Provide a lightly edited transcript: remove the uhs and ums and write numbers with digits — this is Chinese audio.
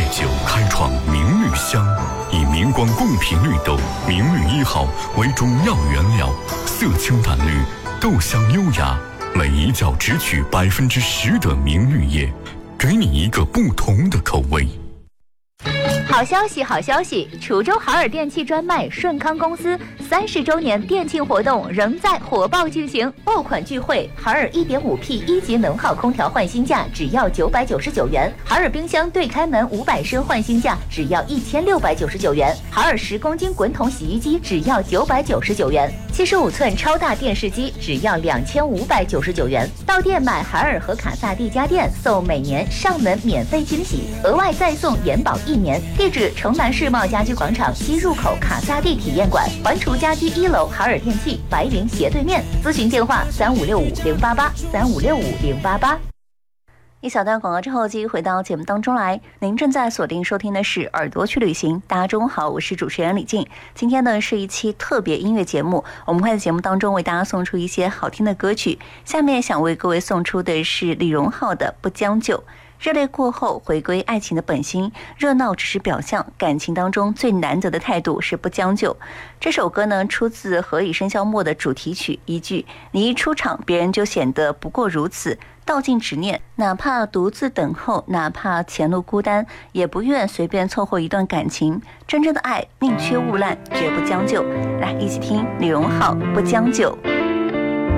酒开创明绿香，以明光贡品绿豆明绿1号为中药原料，色清淡绿，豆香优雅，每一角只取10%的明绿叶，给你一个不同的口味。 好消息，好消息！滁州海尔电器专卖顺康公司30周年店庆活动仍在火爆进行，爆款聚会，海尔 1.5P 1级能耗空调换新价只要999元，海尔冰箱对开门500升换新价只要1699元，海尔10公斤滚筒洗衣机只要999元，75寸超大电视机只要2599元。到店买海尔和卡萨帝家电，送每年上门免费惊喜，额外再送延保1年。地址：城南世贸家居广场西入口卡萨帝体验馆，环厨家居1楼海尔电器白云斜对面。咨询电话3565-088，3565-088。一小段广告之后，继续回到节目当中来。您正在锁定收听的是《耳朵去旅行》，大家中午好，我是主持人李静。今天呢是一期特别音乐节目，我们会在节目当中为大家送出一些好听的歌曲。下面想为各位送出的是李荣浩的《不将就》。热烈过后，回归爱情的本心，热闹只是表象，感情当中最难得的态度是不将就。这首歌呢，出自《何以笙箫默》的主题曲，一句“你一出场，别人就显得不过如此”，道尽执念，哪怕独自等候，哪怕前路孤单，也不愿随便凑合一段感情。真正的爱，宁缺毋滥，绝不将就。来，一起听李荣浩《不将就》。